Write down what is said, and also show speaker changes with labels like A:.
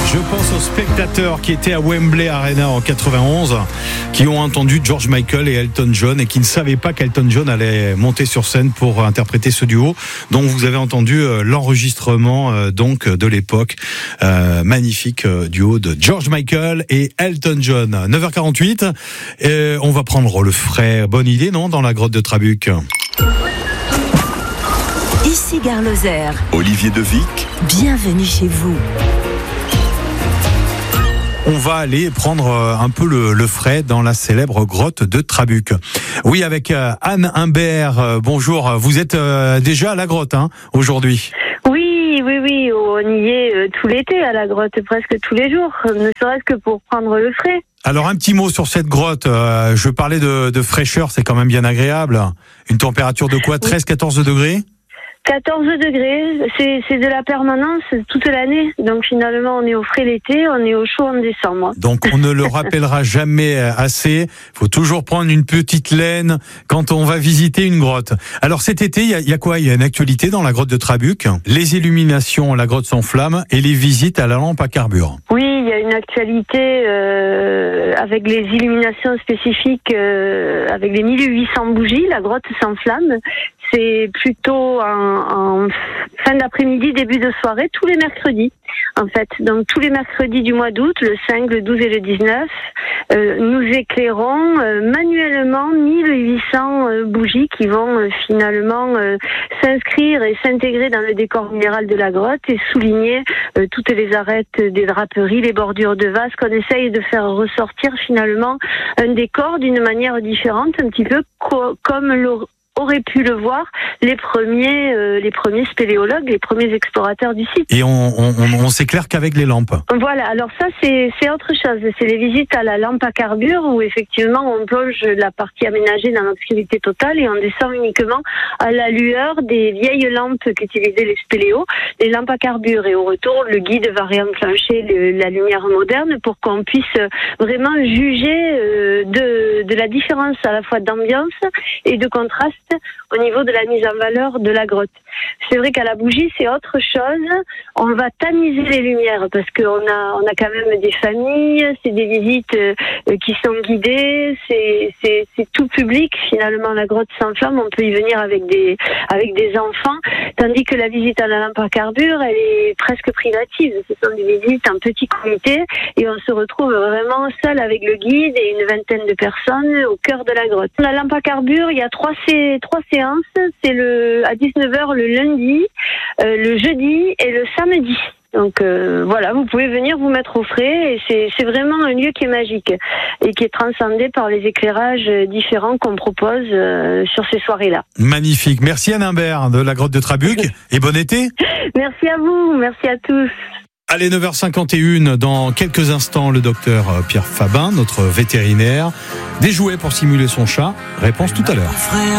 A: Je pense aux spectateurs qui étaient à Wembley Arena en 91, qui ont entendu George Michael et Elton John et qui ne savaient pas qu'Elton John allait monter sur scène pour interpréter ce duo. Donc vous avez entendu l'enregistrement donc de l'époque, magnifique duo de George Michael et Elton John. 9h48, on va prendre le frais. Bonne idée, non, dans la grotte de Trabuc.
B: Ici Gare Lozère.
C: Olivier Devic.
B: Bienvenue chez vous.
A: On va aller prendre un peu le frais dans la célèbre grotte de Trabuc. Oui, avec Anne Humbert. Bonjour. Vous êtes déjà à la grotte aujourd'hui.
D: Oui, on y est tout l'été à la grotte, presque tous les jours, ne serait-ce que pour prendre le frais.
A: Alors un petit mot sur cette grotte. Je parlais de fraîcheur, c'est quand même bien agréable. Une température de quoi, 13-14 degrés ?
D: 14 degrés, c'est de la permanence toute l'année. Donc finalement, on est au frais l'été, on est au chaud en décembre.
A: Donc on ne le rappellera jamais assez. Il faut toujours prendre une petite laine quand on va visiter une grotte. Alors cet été, il y a quoi ? Il y a une actualité dans la grotte de Trabuc. Les illuminations, la grotte s'enflamme et les visites à la lampe à carbure.
D: Oui, il y a une actualité avec les illuminations spécifiques, avec les 1800 bougies. La grotte s'enflamme. C'est plutôt en fin d'après-midi, début de soirée, tous les mercredis, en fait. Donc, tous les mercredis du mois d'août, le 5, le 12 et le 19, nous éclairons manuellement 1800 bougies qui vont finalement s'inscrire et s'intégrer dans le décor minéral de la grotte et souligner toutes les arêtes des draperies, les bordures de vases, qu'on essaye de faire ressortir finalement un décor d'une manière différente, un petit peu comme auraient pu le voir les premiers spéléologues, les premiers explorateurs du site.
A: Et on s'éclaire qu'avec les lampes.
D: Voilà, alors ça c'est autre chose. C'est les visites à la lampe à carbure où effectivement on plonge la partie aménagée dans l'obscurité totale et on descend uniquement à la lueur des vieilles lampes qu'utilisaient les spéléos, les lampes à carbure. Et au retour, le guide va réenclencher la lumière moderne pour qu'on puisse vraiment juger de la différence à la fois d'ambiance et de contraste au niveau de la mise en valeur de la grotte. C'est vrai qu'à la bougie, c'est autre chose. On va tamiser les lumières parce qu'on a quand même des familles, c'est des visites qui sont guidées, c'est tout public. Finalement, la grotte s'enflamme, on peut y venir avec des enfants, tandis que la visite à la lampe à carbure, elle est presque privative. Ce sont des visites en petit comité et on se retrouve vraiment seul avec le guide et une vingtaine de personnes au cœur de la grotte. La lampe à carbure, il y a trois séances. C'est à 19h le lundi, le jeudi et le samedi. Donc voilà, vous pouvez venir vous mettre au frais et c'est vraiment un lieu qui est magique et qui est transcendé par les éclairages différents qu'on propose sur ces soirées-là.
A: Magnifique. Merci Anne Humbert de la grotte de Trabuc et bon été.
D: Merci à vous, merci à tous.
A: Allez, 9h51, dans quelques instants, le docteur Pierre Fabin, notre vétérinaire. Des jouets pour simuler son chat. Réponse tout à l'heure.